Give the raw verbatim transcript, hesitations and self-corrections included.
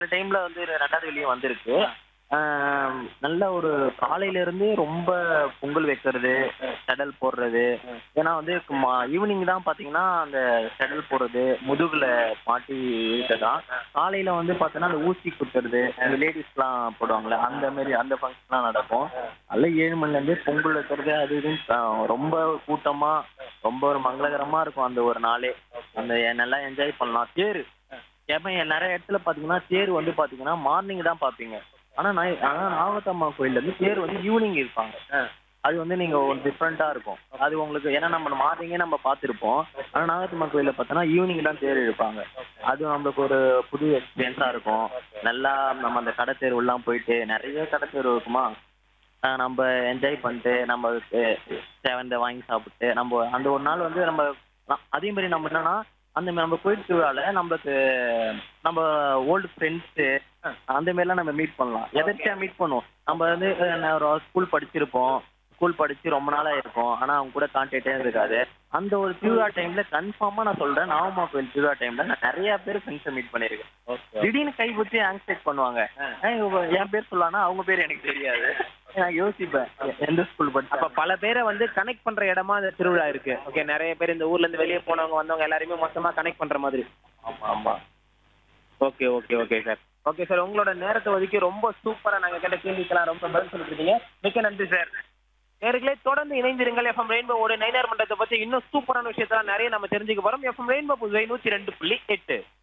இந்த டைம்ல வந்து ரெண்டாவது வெள்ளியும் வந்திருக்கு. ஆ, நல்ல ஒரு காலையில இருந்து ரொம்ப பொங்கல் வைக்கிறது, செடல் போடுறது. ஏன்னா வந்து ஈவினிங் தான் பாத்தீங்கன்னா அந்த செடல் போடுறது, முதுகுல மாட்டி இழுக்கதான். காலையில வந்து பாத்தீங்கன்னா அந்த ஊசி குத்துறது, அந்த லேடிஸ்லாம் போடுவாங்கல்ல, அந்த மாதிரி அந்த ஃபங்க்ஷன்லாம் நடக்கும். அதெல்லாம் ஏழு மணில இருந்து பொங்கல் வைக்கிறது அது இதுன்னு ஆ, ரொம்ப கூட்டமா ரொம்ப ஒரு மங்களகரமா இருக்கும் அந்த ஒரு நாளே. அந்த நல்லா என்ஜாய் பண்ணலாம். தேரு ஏப்ப நிறைய இடத்துல பாத்தீங்கன்னா தேர் வந்து பாத்தீங்கன்னா மார்னிங் தான் பாப்பீங்க. ஆனா நான் ஆனா நாகத்தம்மா கோயில்ல இருந்து தேர் வந்து ஈவினிங் இருப்பாங்க. அது வந்து நீங்க ஒரு டிஃப்ரெண்டா இருக்கும். அது உங்களுக்கு ஏன்னா நம்ம மார்னிங்கே நம்ம பார்த்திருப்போம். ஆனா நாகத்தம்மா கோயில்ல பார்த்தோன்னா ஈவினிங் தான் தேர் இழுப்பாங்க. அது நம்மளுக்கு ஒரு புது எக்ஸ்பீரியன்ஸா இருக்கும். நல்லா நம்ம அந்த கடை தெருவுலாம் போயிட்டு நிறைய கடை தெரு இருக்குமா, ஆ, நம்ம என்ஜாய் பண்ணிட்டு நம்ம தேவந்த வாங்கி சாப்பிட்டு நம்ம அந்த ஒரு நாள் வந்து நம்ம அ- அதே மாதிரி நம்ம என்னன்னா அந்த மா- நம்ம கோயில் திருவிழால நம்மளுக்கு நம்ம ஓல்டு ஃப்ரெண்ட்ஸு அந்த மாதிரிலாம் நம்ம மீட் பண்ணலாம். எதர்ச்சியா மீட் பண்ணுவோம். நம்ம வந்து அஹ், நான் ஒரு ஸ்கூல் படிச்சிருப்போம். ஸ்கூல் படிச்சு ரொம்ப நாளா இருக்கும். ஆனா அவங்க கூட கான்டாக்டே இருக்காது. அந்த ஒரு திருவிழா டைம்ல கன்ஃபார்மா நான் சொல்றேன், நாகம்மா கோயில் திருவிழா டைம்ல நான் நிறைய பேர் ஃப்ரெண்ட்ஸை மீட் பண்ணியிருக்கேன். திடீர்னு கை ஊத்தி ஆங்ஸ்டேட் பண்ணுவாங்க. அஹ் இவங்க என் பேர் சொல்லானா அவங்க பேர் எனக்கு தெரியாது. நான் யோசிப்பேன் எ- எந்த ஸ்கூல் அப்ப படிச்சா. பல பேரை வந்து கனெக்ட் பண்ற இடமா அந்த திருவிழா இருக்கு. ஓகே, நிறைய பேர் இந்த ஊர்ல இருந்து வெளியே போனவங்க வந்தவங்க எல்லாரையுமே மொத்தமா கனெக்ட் பண்ற மாதிரி. ஆமா ஆமா. Okay okay okay sir. Okay sir, உங்களோட நேரத்தை ஒதுக்கி ரொம்ப சூப்பரா நாங்க கேட்ட கேள்விக்கெல்லாம் ரொம்ப பதில் சொல்லிட்டு இருக்கீங்க. மிக்க நன்றி சார். நேர்களே, தொடர்ந்து இணைந்திருங்கள். எஃப்எம் ரெயின்போவோட நயினார் மன்றத்தை பத்தி இன்னும் சூப்பரான விஷயத்தெல்லாம் நிறைய நம்ம தெரிஞ்சுக்க போறோம். எஃப்எம் ரெயின்போ புதுவை நூத்தி ரெண்டு புள்ளி எட்டு.